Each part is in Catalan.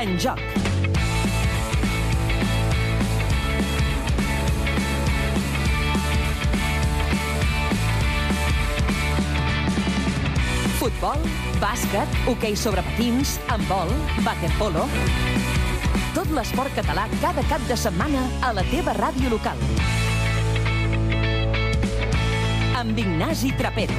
En joc. Futbol, bàsquet, hoquei sobre patins, handbol, waterpolo... Tot l'esport català cada cap de setmana a la teva ràdio local. Amb Ignasi Trapero.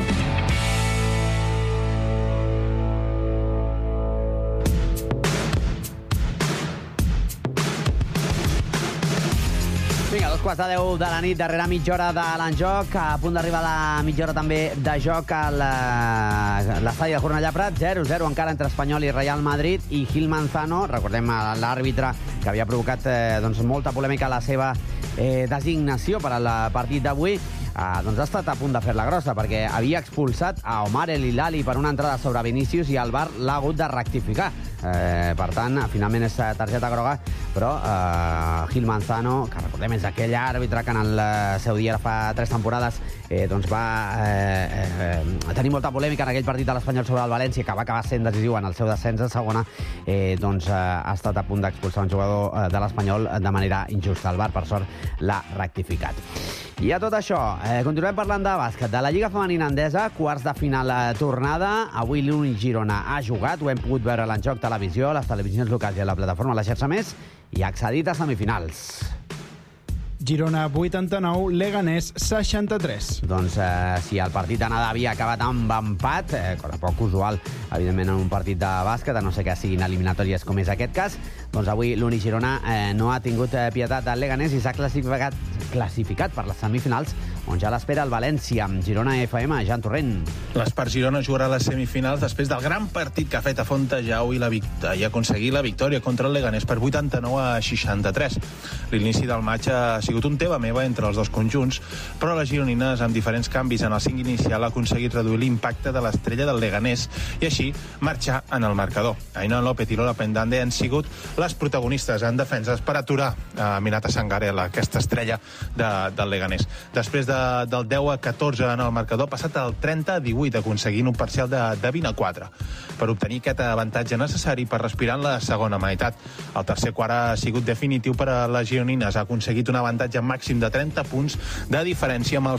Vinga, 2:45 de la nit, darrere mitja hora de l'enjoc, a punt d'arribar la mitja hora també de joc a l'estadi de Cornellà Prat, 0-0 encara entre Espanyol i Real Madrid, i Gil Manzano, recordem l'àrbitre que havia provocat molta polèmica a la seva designació per al partit d'avui, doncs ha estat a punt de fer-la grossa, perquè havia expulsat a Omar El Hilali per una entrada sobre Vinícius i el VAR l'ha hagut de rectificar. Per tant, finalment és targeta groga, però Gil Manzano, que recordem és aquell àrbitre que en el seu dia fa 3 temporades doncs va tenir molta polèmica en aquell partit de l'Espanyol sobre el València, que va acabar sent decisiu en el seu descens a segona, doncs ha estat a punt d'expulsar un jugador de l'Espanyol de manera injusta. El VAR, per sort, l'ha rectificat. I a tot això, continuem parlant de bàsquet, de la Lliga Femenina Endesa, quarts de final tornada. Avui l'Uni Girona ha jugat, ho hem pogut veure a l'enjoc televisió, a les televisions locals i a la plataforma La Xarxa Més, i ha accedit a semifinals. Girona 89, Leganés 63. Doncs si el partit d'anada havia acabat amb empat, cosa poc usual, evidentment, en un partit de bàsquet, a no ser que siguin eliminatòries com és aquest cas, doncs avui l'Uni Girona no ha tingut pietat del Leganés i s'ha classificat per les semifinals, on ja l'espera el València. Girona FM, Jan Torrent. L'Espart Girona jugarà a les semifinals després del gran partit que ha fet a Fontejau i aconseguir la victòria contra el Leganés per 89-63. L'inici del matx ha sigut un teva meva entre els dos conjunts, però les gironines, amb diferents canvis en el 5 inicial, ha aconseguit reduir l'impacte de l'estrella del Leganés i així marxar en el marcador. Ainhoa López i Lola Pendande han sigut les protagonistes en defenses per aturar Minata Sangarella, aquesta estrella del Leganés. Després del 10-14 en el marcador, ha passat al 30-18, aconseguint un parcial de 20-4 per obtenir aquest avantatge necessari per respirar en la segona meitat. El tercer quart ha sigut definitiu per a les gironines. Ha aconseguit un avantatge màxim de 30 punts de diferència amb el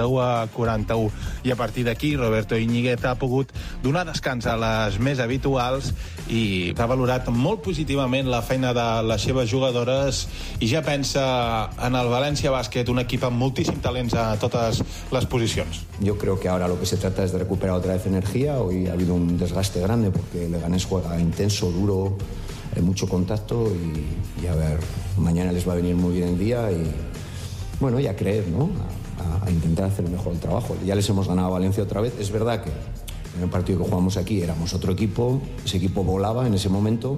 71-41. I a partir d'aquí, Roberto Íñiguez ha pogut donar descans a les més habituals i ha valorat molt positivament la feina de les seves jugadores i ja pensa en el València Bàsquet, un equip amb moltíssim talents a totes les posicions. Yo creo que ahora lo que se trata es de recuperar otra vez energía. Hoy ha habido un desgaste grande porque Leganés juega intenso, duro, mucho contacto y a ver, mañana les va a venir muy bien el día y bueno, y a creer, ¿no? A intentar hacer mejor el trabajo. Ya les hemos ganado a Valencia otra vez. Es verdad que en el partido que jugamos aquí éramos otro equipo, ese equipo volaba en ese momento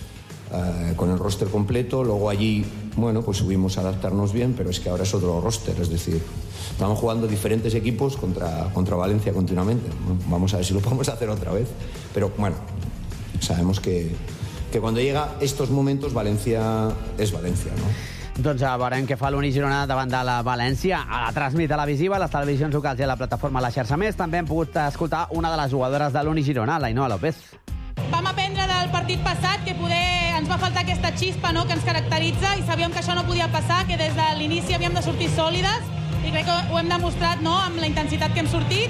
con el roster completo, luego allí, bueno, pues subimos a adaptarnos bien, pero es que ahora es otro roster, es decir, estamos jugando diferentes equipos contra Valencia continuamente. Vamos a ver si lo podemos hacer otra vez, pero bueno, sabemos que cuando llega estos momentos Valencia es Valencia, ¿no? Doncs veurem què fa l'Uni Girona davant de la València. A la transmit televisiva, a les televisions locals i a la plataforma La Xarxa Més també hem pogut escoltar una de les jugadores de l'Uni Girona, l'Ainhoa López. Vam aprendre del partit passat que poder ens va faltar aquesta xispa, no?, que ens caracteritza, i sabíem que això no podia passar, que des de l'inici havíem de sortir sòlides, i crec que ho hem demostrat, no?, amb la intensitat que hem sortit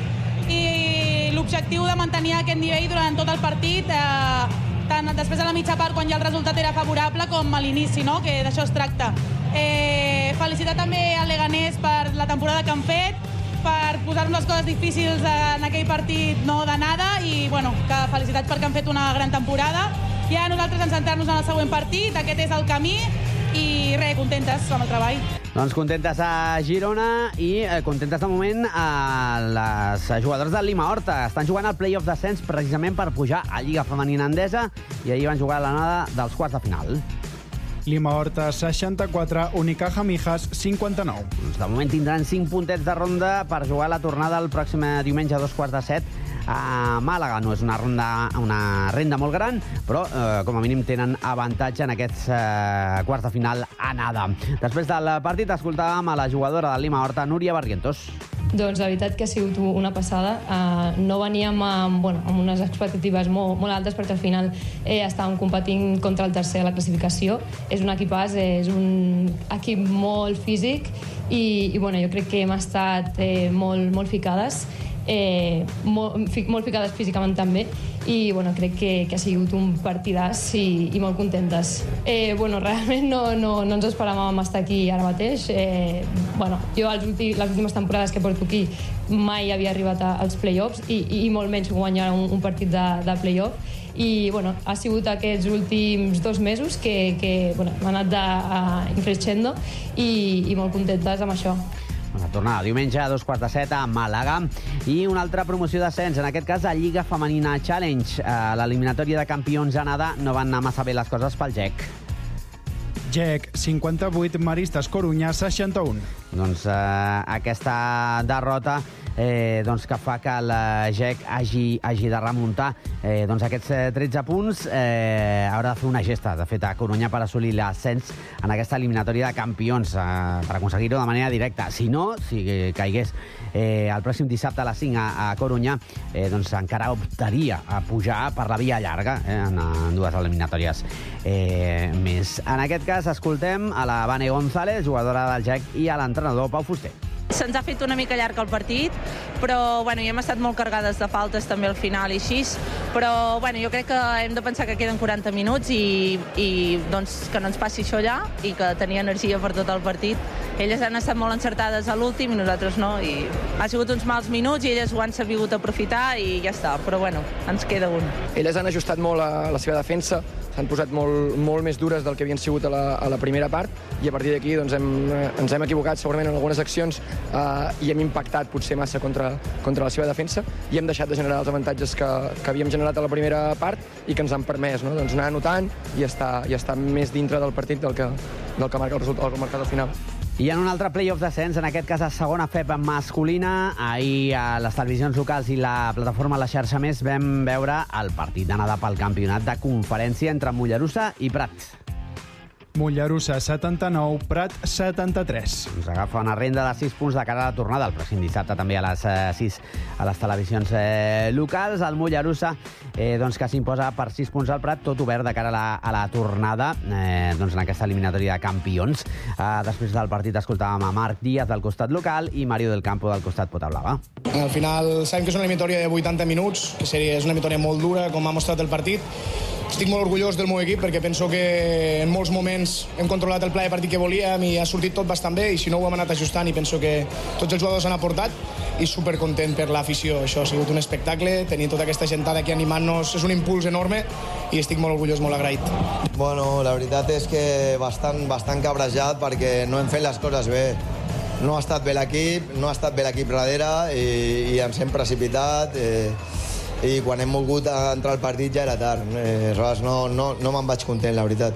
i l'objectiu de mantenir aquest nivell durant tot el partit, tant després de la mitja part, quan ja el resultat era favorable, com a l'inici, no?, que d'això es tracta. Felicitar també al Leganés per la temporada que han fet, per posar-nos les coses difícils en aquell partit d'anada, i bueno, que felicitats perquè han fet una gran temporada. I ara nosaltres ens centrar-nos en el següent partit, aquest és el camí, i res, contentes amb el treball. Doncs contentes a Girona i contentes de moment a les jugadores del Lima Horta. Estan jugant al play-off d'ascens precisament per pujar a Lliga Femenina Endesa i ahir van jugar a l'anada dels quarts de final. Lima Horta 64, Unicaja Mijas 59. Doncs de moment tindran 5 puntets de ronda per jugar la tornada el pròxim diumenge a 7:15 a Màlaga. No és una renda molt gran, però com a mínim tenen avantatge en aquests quarts de final anada. Després del partit escoltàvem a la jugadora del Lima Horta, Núria Barrientos. Doncs la veritat que ha sigut una passada. No veníem amb unes expectatives molt altes, perquè al final estàvem competint contra el tercer de la classificació. És un equipàs, és un equip molt físic i jo crec que hem estat molt ficades, molt ficades físicament també, i crec que ha sigut un partidàs i molt contentes. Realment no ens esperàvem estar aquí ara mateix. Jo les últimes temporades que porto aquí mai havia arribat als play-offs i molt menys guanyar un partit de play-off, i ha sigut aquests últims 2 mesos que m'ha anat crescendo i molt contentes amb això. La tornada diumenge a 6:45 a Màlaga. I una altra promoció d'ascens, en aquest cas a Lliga Femenina Challenge. A l'eliminatòria de campions de nada no van anar massa bé les coses pel GEC. GEC 58, Maristes Corunya 61. Doncs aquesta derrota que fa que el GEC hagi de remuntar aquests 13 punts. Haurà de fer una gesta, de fet, a Corunya per assolir l'ascens en aquesta eliminatòria de campions, per aconseguir-ho de manera directa. Si no, si caigués el pròxim dissabte a les 5 a Corunya, encara optaria a pujar per la via llarga en 2 eliminatòries més. En aquest cas, escoltem a la Vane González, jugadora del GEC, i a l'entrenador Pau Fuster. Se'ns ha fet una mica llarg el partit, però hi hem estat molt carregades de faltes també al final i així, però jo crec que hem de pensar que queden 40 minuts i que no ens passi això allà i que tenia energia per tot el partit. Elles han estat molt encertades a l'últim i nosaltres no, i ha sigut uns mals minuts i elles ho han sabut aprofitar i ja està, però ens queda un. Elles han ajustat molt a la seva defensa, s'han posat molt més dures del que havien sigut a la primera part, i a partir d'aquí ens hem equivocat segurament en algunes accions i hem impactat potser massa contra la seva defensa i hem deixat de generar els avantatges que havíem generat a la primera part i que ens han permès anar anotant i estar més dintre del partit del que marca el marcador final. I en un altre play-off d'ascens, en aquest cas a segona FEP masculina, ahir a les televisions locals i la plataforma La Xarxa Més vam veure el partit d'anada pel campionat de conferència entre Mollerussa i Prat. Mollerussa 79, Prat 73. Ens agafa una renda de 6 punts de cara a la tornada el pròxim dissabte també a les 6 a les televisions locals. El Mollerussa que s'imposa per 6 punts al Prat, tot obert de cara a la tornada en aquesta eliminatòria de campions. Després del partit escoltàvem a Marc Díaz del costat local i Mario del Campo del costat Pota Blava. Al final sabem que és una eliminatòria de 80 minuts, que és una eliminatòria molt dura, com ha mostrat el partit. Estic molt orgullós del meu equip perquè penso que en molts moments hem controlat el pla de partit que volíem i ha sortit tot bastant bé, i si no ho hem anat ajustant, i penso que tots els jugadors han aportat, i supercontent per l'afició. Això ha sigut un espectacle, tenir tota aquesta gentada aquí animant-nos és un impuls enorme i estic molt orgullós, molt agraït. La veritat és que bastant cabrejat perquè no hem fet les coses bé. No ha estat bé l'equip, darrere i ens hem precipitat i quan hem volgut entrar al partit ja era tard. Aleshores no me'n vaig content, la veritat.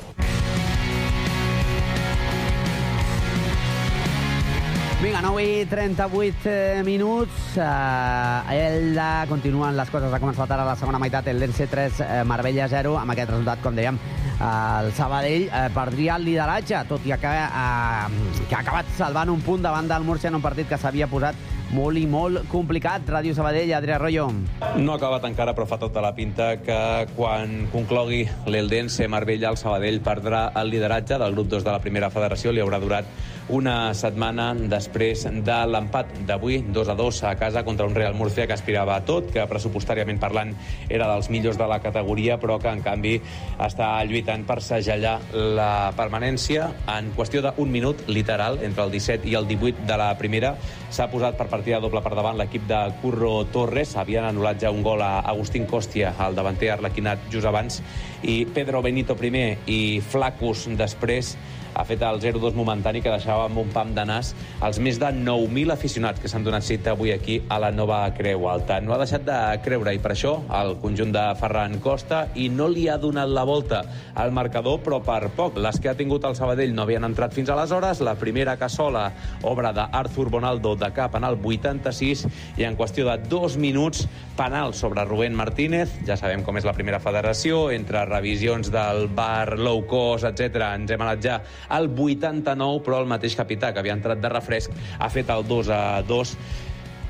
Vinga, 9:38 minuts. Continuen les coses. Ha començat ara la segona meitat. El Lense 3, Marbella 0. Amb aquest resultat, com dèiem, el Sabadell perdria el lideratge, tot i que ha acabat salvant un punt davant del Múrcia en un partit que s'havia posat molt i molt complicat. Ràdio Sabadell, Adrià Royo. No ha acabat encara, però fa tota la pinta que quan conclogui l'Eldense Marbella, el Sabadell perdrà el lideratge del grup 2 de la primera federació. Li haurà durat una setmana després de l'empat d'avui, 2-2 a casa contra un Real Murcia que aspirava a tot, que pressupostàriament parlant era dels millors de la categoria, però que en canvi està lluitant per segellar la permanència. En qüestió d'un minut, literal, entre el 17 i el 18 de la primera, s'ha posat per partida doble per davant l'equip de Curro Torres. Havien anul·lat ja un gol a Agustín Costia, el davanter arlequinat just abans, i Pedro Benito primer i Flacus després ha fet el 0-2 momentani que deixava amb un pam de nas els més de 9.000 aficionats que s'han donat cita avui aquí a la nova Creu Alta. No ha deixat de creure, i per això el conjunt de Ferran Costa, i no li ha donat la volta al marcador, però per poc. Les que ha tingut el Sabadell no havien entrat fins aleshores. La primera cassola, obra d'Arthur Bonaldo de cap en el 86, i en qüestió de 2 minuts, penal sobre Rubén Martínez. Ja sabem com és la primera federació, entre revisions del bar, low cost, etc. Ens hem anat ja al 89, però el mateix capità, que havia entrat de refresc, ha fet el 2-2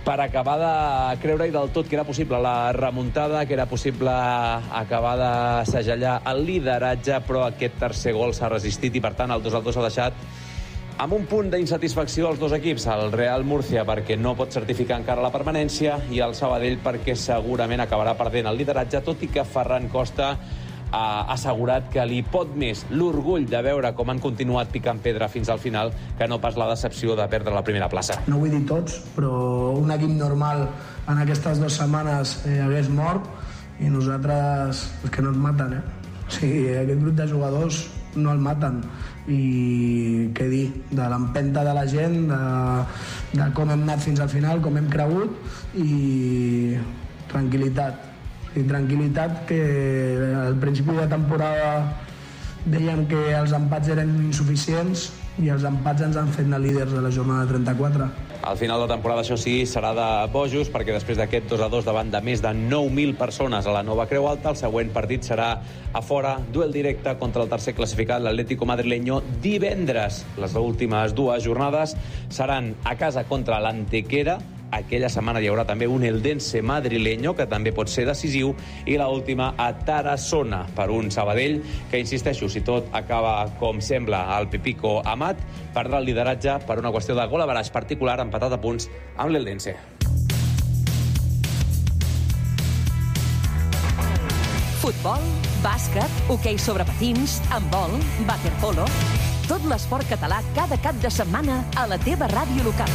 per acabar de creure-hi del tot que era possible la remuntada, que era possible acabar de segellar el lideratge, però aquest tercer gol s'ha resistit i, per tant, el 2-2 ha deixat amb un punt d'insatisfacció als dos equips, el Real Murcia perquè no pot certificar encara la permanència i el Sabadell perquè segurament acabarà perdent el lideratge, tot i que Ferran Costa ha assegurat que li pot més l'orgull de veure com han continuat picant pedra fins al final que no pas la decepció de perdre la primera plaça. No vull dir tots, però un equip normal en aquestes 2 setmanes hagués mort i nosaltres és que no ens maten, O sigui, aquest grup de jugadors no el maten i què dir, de l'empenta de la gent, de com hem anat fins al final, com hem cregut i tranquil·litat. I tranquil·litat, que al principi de temporada dèiem que els empats eren insuficients i els empats ens han fet anar líders a la jornada 34. Al final de temporada, això sí, serà de bojos, perquè després d'aquest 2-2 davant de més de 9.000 persones a la Nova Creu Alta, el següent partit serà a fora, duel directe contra el tercer classificat, l'Atlético Madrileño, divendres. Les últimes 2 jornades seran a casa contra l'Antequera. Aquella setmana hi haurà també un Eldense madrileño, que també pot ser decisiu, i l'última a Tarassona per un Sabadell, que, insisteixo, si tot acaba com sembla al Pipico Amat, perdrà el lideratge per una qüestió de gol average particular, empatat a punts amb l'Eldense. Futbol, bàsquet, hoquei sobre patins, handbol, waterpolo... Tot l'esport català cada cap de setmana a la teva ràdio local.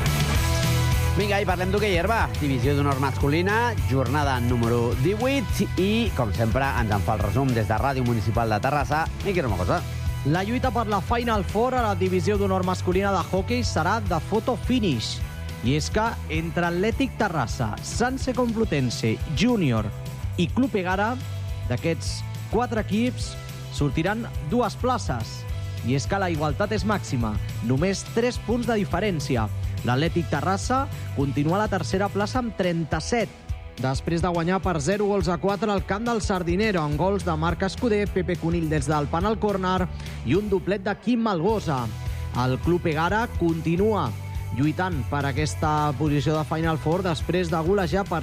Vinga, i parlem d'hoquei herba. Divisió d'honor masculina, jornada número 18 i, com sempre, ens en fa el resum des de Ràdio Municipal de Terrassa. Miqui Romagosa. La lluita per la Final Four a la divisió d'honor masculina de hoquei serà de photo finish. I és que entre Atlètic Terrassa, Sanse Complutense, Júnior i Club Egara, d'aquests 4 equips sortiran 2 places. I és que la igualtat és màxima, només 3 punts de diferència. L'Atlètic Terrassa continua a la tercera plaça amb 37, després de guanyar per 0-4 al camp del Sardinero, amb gols de Marc Escuder, Pepe Conill des del penal córner i un doblet de Quim Malgosa. El Club Egara continua lluitant per aquesta posició de Final Four després de golejar per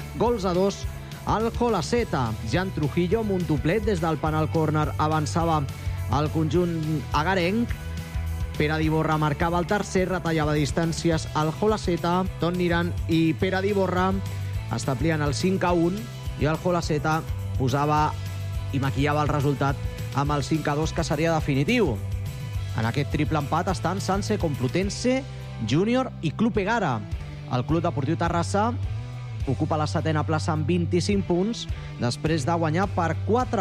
5-2 al Jolaseta. Jan Trujillo, amb un doblet des del penal córner, avançava el conjunt agarenc. Pere Diborra marcava el tercer, retallava distàncies al Jolaseta. Ton Niran i Pere Diborra establien el 5-1 i el Jolaseta posava i maquillava el resultat amb el 5-2, que seria definitiu. En aquest triple empat estan Sanse Complutense, Júnior i Club Egara. El Club Deportiu Terrassa ocupa la 7a plaça amb 25 punts després de guanyar per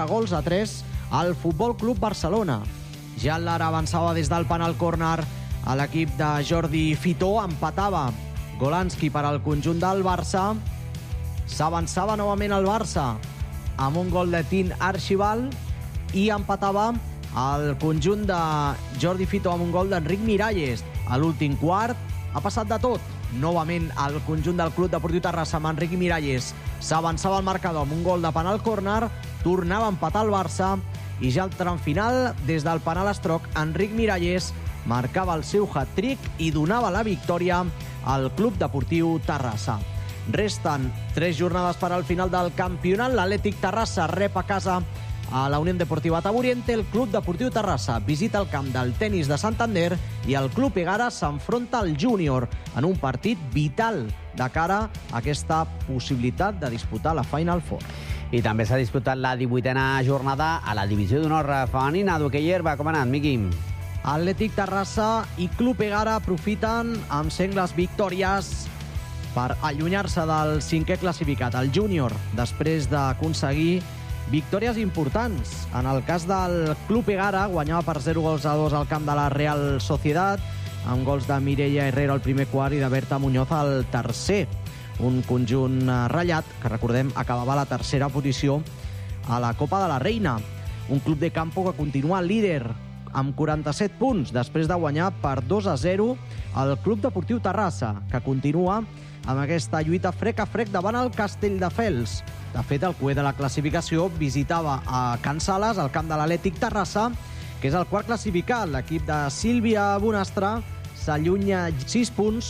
4-3 al Futbol Club Barcelona. Jan Lara avançava des del penal córner a l'equip de Jordi Fitó, empatava Golanski per al conjunt del Barça. S'avançava novament el Barça amb un gol de Tin Archibald i empatava el conjunt de Jordi Fitó amb un gol d'Enric Miralles. A l'últim quart ha passat de tot. Novament el conjunt del Club Deportiu Terrassa amb Enric Miralles s'avançava al marcador amb un gol de penal córner, tornava a empatar el Barça i ja al tram final, des del penal estroc, Enric Miralles marcava el seu hat-trick i donava la victòria al Club Deportiu Terrassa. Resten 3 jornades per al final del campionat. L'Atlètic Terrassa rep a casa a la Unión Deportiva Taburiente. El Club Deportiu Terrassa visita el camp del Tenis de Santander i el Club Egara s'enfronta al Júnior en un partit vital de cara a aquesta possibilitat de disputar la Final Four. I també s'ha disputat la 18a jornada a la divisió d'honor femenina d'hoquei herba. Com ha anat, Miqui? Atlètic Terrassa i Club Egara aprofiten amb sengles victòries per allunyar-se del 5è classificat, el Júnior, després d'aconseguir victòries importants. En el cas del Club Egara, guanyava per 0-2 al camp de la Real Sociedad, amb gols de Mireia Herrero al primer quart i de Berta Muñoz al tercer. Un conjunt ratllat que, recordem, acabava a la tercera posició a la Copa de la Reina. Un club de campo que continua líder amb 47 punts, després de guanyar per 2-0 al Club Deportiu Terrassa, que continua amb aquesta lluita frec a frec davant el Castelldefels. De fet, el cué de la classificació visitava a Can Sales, al camp de l'Atlètic Terrassa, que és el quart classificat. L'equip de Sílvia Bonastre s'allunya 6 punts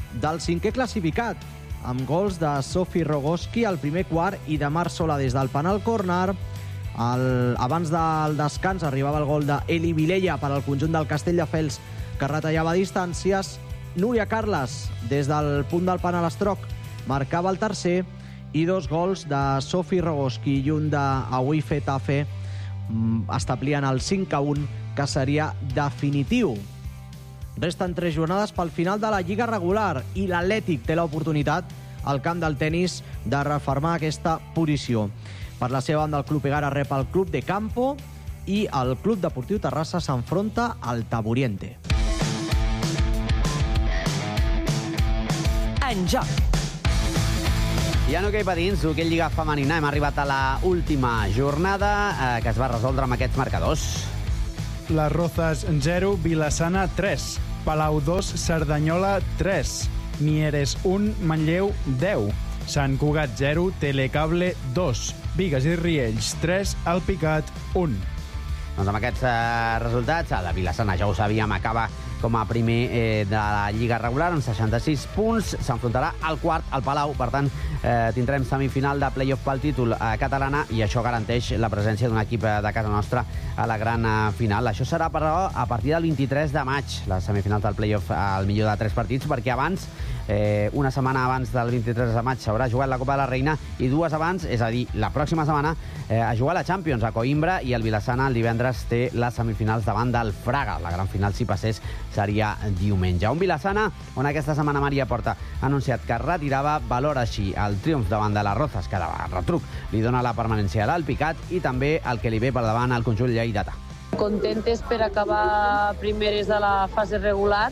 del 5è classificat, amb gols de Sofi Rogoski al primer quart i de Marc Sola des del penal córner. Abans del descans arribava el gol d'Eli Vilella per al conjunt del Castelldefels, que retallava distàncies. Núria Carles, des del punt del penal-estroc, marcava el tercer, i 2 gols de Sofi Rogoski i un d'Avui Fetafe establien el 5-1, que seria definitiu. Resten 3 jornades pel final de la Lliga regular i l'Atlètic té l'oportunitat al camp del tenis de refermar aquesta posició. Per la seva banda, el Club Egara rep el Club de Campo i el Club Deportiu Terrassa s'enfronta al Taburiente. En joc. I en hoquei patins, hoquei Lliga Femenina, hem arribat a la última jornada que es va resoldre amb aquests marcadors. Les Rozas 0, Vilassana 3, Palau 2, Cerdanyola 3, Mieres 1, Manlleu 10, Sant Cugat 0, Telecable 2, Bigues i Riells 3, Alpicat 1. Doncs amb aquests resultats, la Vilassana, ja ho sabíem, acaba com a primer de la Lliga regular amb 66 punts. S'enfrontarà al quart, al Palau. Per tant, tindrem semifinal de play-off pel títol catalana i això garanteix la presència d'un equip de casa nostra a la gran final. Això serà, però, a partir del 23 de maig, les semifinals del play-off al millor de 3 partits, perquè abans, una setmana abans del 23 de maig, s'haurà jugat la Copa de la Reina i 2 abans, és a dir, la pròxima setmana, a jugar la Champions a Coimbra, i el Vilassana el divendres té les semifinals davant del Fraga. La gran final, si passés, seria diumenge. Un Vilassana on aquesta setmana Maria Porta ha anunciat que es retirava, valora així el triomf davant de les Rozas, que de retruc li dona la permanència a l'Alpicat, i també el que li ve per davant al conjunt lleidatà. Contentes per acabar primeres de la fase regular.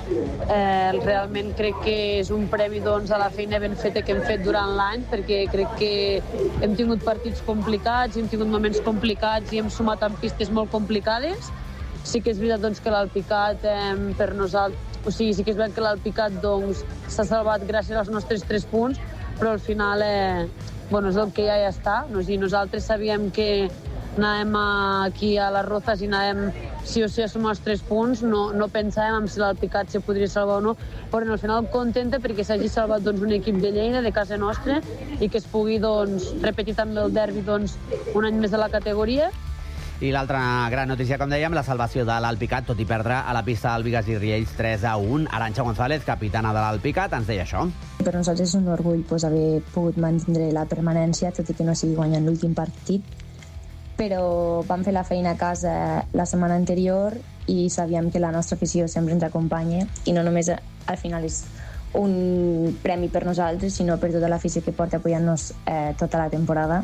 Realment crec que és un premi a la feina ben feta que hem fet durant l'any, perquè crec que hem tingut partits complicats, hem tingut moments complicats i hem sumat en pistes molt complicades. Sí que és veritat que l'Alpicat per nosaltres, sí que és veritat que l'Alpicat s'ha salvat gràcies als nostres 3 punts, però al final és el que ja està. Nosaltres sabíem que anàvem aquí a les Rozas i anàvem sí o sí a sumar els 3 punts, no pensàvem si l'Alpicat se podria salvar o no, però al final contenta perquè s'hagi salvat un equip de Lleida, de casa nostra, i que es pugui repetir també el derbi un any més de la categoria. I l'altra gran notícia, com dèiem, la salvació de l'Alpicat, tot i perdre a la pista del Bigues i Riells 3-1. Arantxa González, capitana de l'Alpicat, ens deia això. Per nosaltres és un orgull haver pogut mantenir la permanència, tot i que no sigui guanyant l'últim partit, però vam fer la feina a casa la setmana anterior i sabíem que la nostra afició sempre ens acompanya, i no només al final és un premi per nosaltres, sinó per tota l'afició que porta apoyant-nos tota la temporada.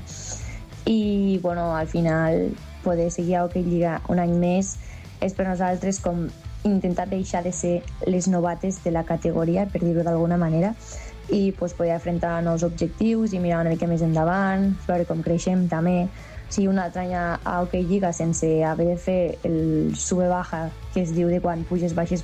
I al final poder seguir a Hockey Lliga un any més és per nosaltres com intentar deixar de ser les novates de la categoria, per dir-ho d'alguna manera, i poder afrontar nous objectius i mirar una mica més endavant, veure com creixem també. Si un altre any a Hockey Lliga sense haver de fer el sube-baja, que es diu de quan puges, baixes,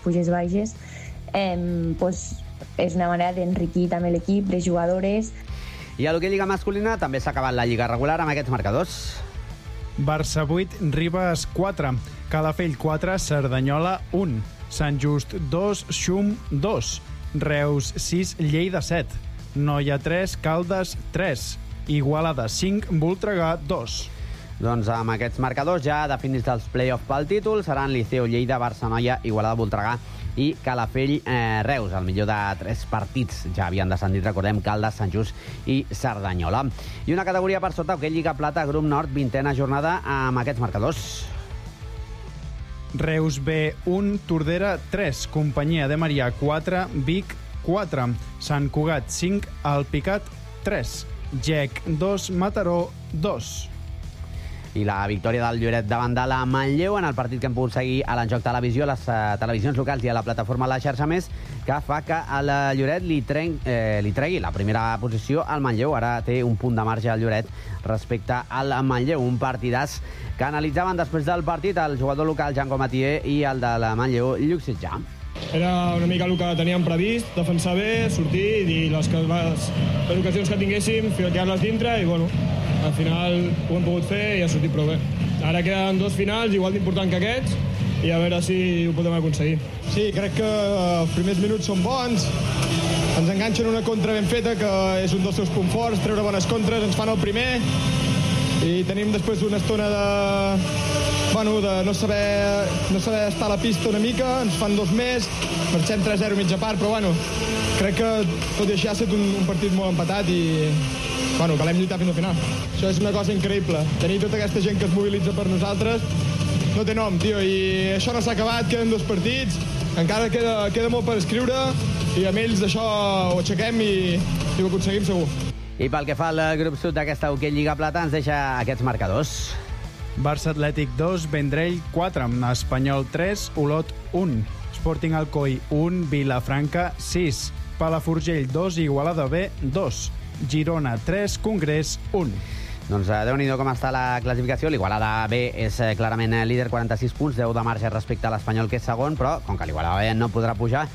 és una manera d'enriquir també l'equip, les jugadores. I a l'Hockey Lliga masculina també s'ha acabat la Lliga regular amb aquests marcadors. Barça 8, Ribes 4, Calafell 4, Cerdanyola 1, Sant Just 2, Xum 2, Reus 6, Lleida 7, Noia 3, Caldes 3, Igualada 5, Voltregà 2. Doncs amb aquests marcadors ja definits els play-off pel títol seran Liceo, Lleida, Barça, Noia, Igualada, Voltregà i Calafell, Reus. El millor de 3 partits ja havien descendit, recordem, Caldes, Sant Just i Cerdanyola. I una categoria per sota, Hockey Lliga Plata, Grup Nord, 20a jornada amb aquests marcadors. Reus B 1, Tordera 3, Companyia de Maria 4, Vic 4, Sant Cugat 5, Alpicat 3, Gec 2, Mataró 2. I la victòria del Lloret davant de la Manlleu en el partit que hem pogut seguir a l'Enjoc Televisió, a les televisions locals i a la plataforma La Xarxa Més, que fa que el Lloret li tregui la primera posició al Manlleu. Ara té un punt de marge al Lloret respecte al Manlleu. Un partidàs que analitzaven després del partit el jugador local Janko Matier i el de la Manlleu, Lluc Sitjà. Era una mica el que teníem previst, defensar bé, sortir i les ocasions que tinguéssim, ficar-les dintre i al final ho hem pogut fer i ha sortit prou bé. Ara queden 2 finals, igual d'important que aquests, i a veure si ho podem aconseguir. Sí, crec que els primers minuts són bons, ens enganxen una contra ben feta, que és un dels seus punts forts, treure bones contres, ens fan el primer, i tenim després una estona de no saber estar a la pista una mica, ens fan 2 més, marxem 3-0 mitja part, però crec que tot i així ha estat un partit molt empatat i que l'hem lluitat fins al final. Això és una cosa increïble. Tenir tota aquesta gent que es mobilitza per nosaltres no té nom, tio, i això no s'ha acabat, queden 2 partits, encara queda molt per escriure i amb ells això ho aixequem i ho aconseguim segur. I pel que fa al grup sud d'aquesta Hockey Lliga Plata ens deixa aquests marcadors. Barça Atlètic 2, Vendrell 4, Espanyol 3, Olot 1, Sporting Alcoi 1, Vilafranca 6, Palafrugell 2, Igualada B 2, Girona 3, Congrés 1. Doncs Déu-n'hi-do com està la classificació. L'Igualada B és clarament líder, 46 punts, 10 de marge respecte a l'Espanyol, que és segon, però com que l'Igualada B no podrà pujar,